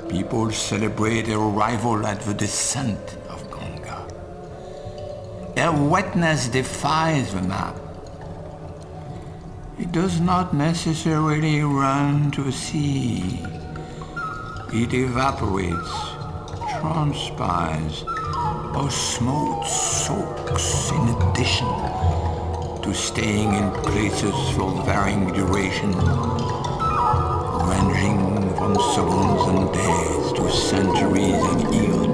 People celebrate their arrival at the descent of Ganga. Their wetness defies the map. It does not necessarily run to the sea. It evaporates, transpires, or smoke soaks in addition to staying in places for varying durations, ranging from seconds and days to centuries and eons.